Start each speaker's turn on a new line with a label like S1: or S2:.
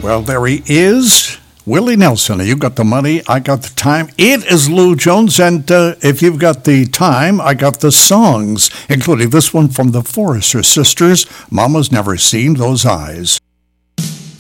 S1: Well, there he is. Willie Nelson, you got the money, I got the time. It is Lou Jones, and if you've got the time, I got the songs, including this one from the Forrester Sisters, Mama's Never Seen Those Eyes.